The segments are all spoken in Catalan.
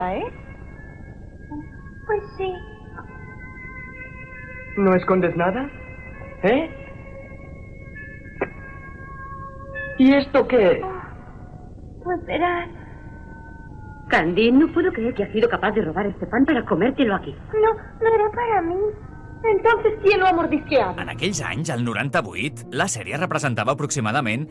¿eh? Pues sí. ¿No escondes nada? ¿Eh? ¿Y esto qué? Pues verás. Candy, no puedo creer que has sido capaz de robar este pan para comértelo aquí. No era para mí. Entonces, ¿quién lo ha mordisqueado? En aquells anys, el 98, la sèrie representava aproximadament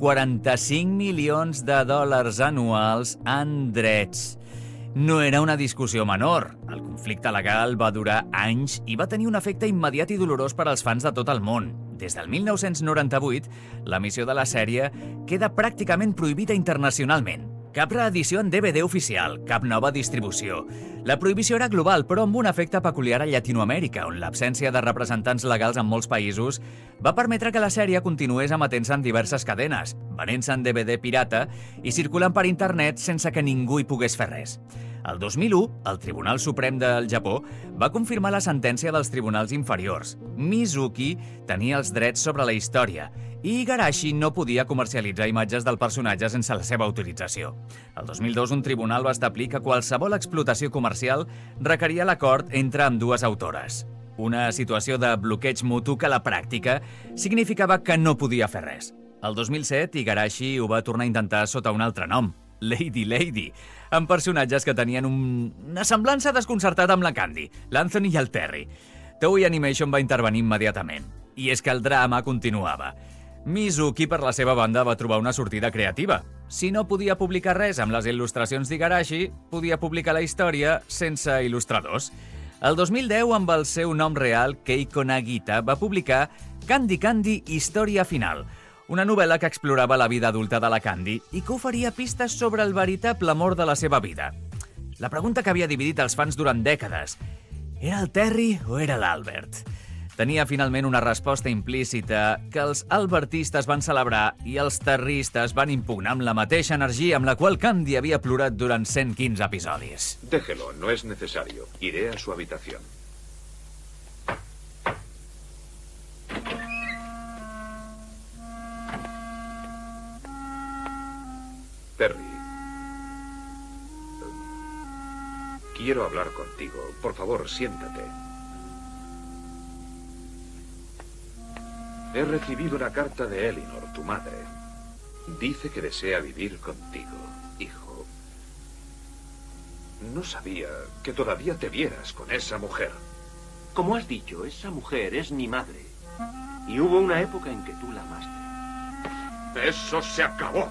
45 milions de dòlars anuals en drets. No era una discussió menor. El conflicte legal va durar anys i va tenir un efecte immediat i dolorós per als fans de tot el món. Des del 1998, l'emissió de la sèrie queda pràcticament prohibida internacionalment. Cap reedició en DVD oficial, cap nova distribució. La prohibició era global, però amb un efecte peculiar a Llatinoamèrica, on l'absència de representants legals en molts països va permetre que la sèrie continués emetent-se en diverses cadenes, venent-se en DVD pirata i circulant per internet sense que ningú hi pogués fer res. El 2001, el Tribunal Suprem del Japó va confirmar la sentència dels tribunals inferiors. Mizuki tenia els drets sobre la història i Igarashi no podia comercialitzar imatges del personatge sense la seva autorització. El 2002, un tribunal va establir que qualsevol explotació comercial requeria l'acord entre ambdues autores. Una situació de bloqueig mutu que a la pràctica significava que no podia fer res. El 2007, Igarashi ho va tornar a intentar sota un altre nom, Lady, amb personatges que tenien una semblança desconcertada amb la Candy, l'Anthony i el Terry. Toei Animation va intervenir immediatament. I és que el drama continuava. Mizuki, per la seva banda, va trobar una sortida creativa. Si no podia publicar res amb les il·lustracions d'Igarashi, podia publicar la història sense il·lustradors. El 2010, amb el seu nom real, Keiko Nagita, va publicar Candy, Història Final, una novel·la que explorava la vida adulta de la Candy i que oferia pistes sobre el veritable amor de la seva vida. La pregunta que havia dividit els fans durant dècades: era el Terry o era l'Albert? Tenia finalment una resposta implícita que els albertistes van celebrar i els terristes van impugnar amb la mateixa energia amb la qual Candy havia plorat durant 115 episodis. Déjelo, no es necesario. Iré a su habitación. Terry. Quiero hablar contigo. Por favor, siéntate. He recibido una carta de Elinor, tu madre. Dice que desea vivir contigo, hijo. No sabía que todavía te vieras con esa mujer. Como has dicho, esa mujer es mi madre. Y hubo una época en que tú la amaste. ¡Eso se acabó!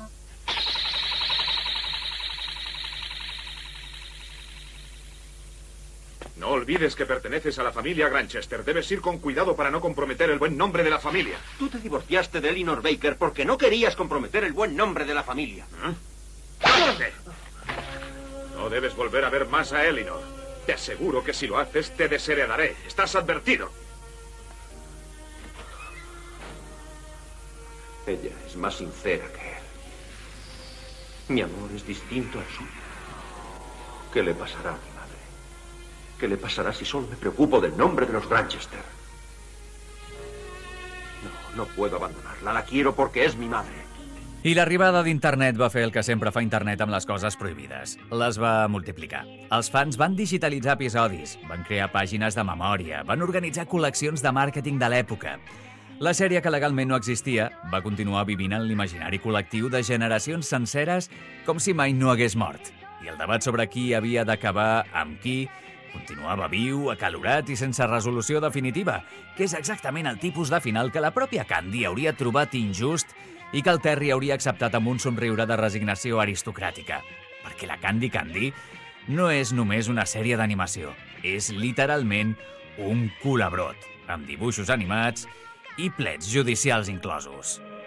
No olvides que perteneces a la familia Granchester. Debes ir con cuidado para no comprometer el buen nombre de la familia. Tú te divorciaste de Elinor Baker porque no querías comprometer el buen nombre de la familia. ¡Cállate! No debes volver a ver más a Elinor. Te aseguro que si lo haces, te desheredaré. Estás advertido. Ella es más sincera que él. Mi amor es distinto al suyo. ¿Qué le pasará a mi madre? ¿Qué le pasará si solo me preocupo del nombre de los Granchester? No puedo abandonarla. La quiero porque es mi madre. I l'arribada d'internet va fer el que sempre fa internet amb les coses prohibides. Les va multiplicar. Els fans van digitalitzar episodis, van crear pàgines de memòria, van organitzar col·leccions de màrqueting de l'època. La sèrie, que legalment no existia, va continuar vivint en l'imaginari col·lectiu de generacions senceres com si mai no hagués mort. I el debat sobre qui havia d'acabar amb qui continuava viu, acalorat i sense resolució definitiva, que és exactament el tipus de final que la pròpia Candy hauria trobat injust i que el Terry hauria acceptat amb un somriure de resignació aristocràtica. Perquè la Candy no és només una sèrie d'animació, és literalment un culebrot, amb dibuixos animats i plets judicials inclosos.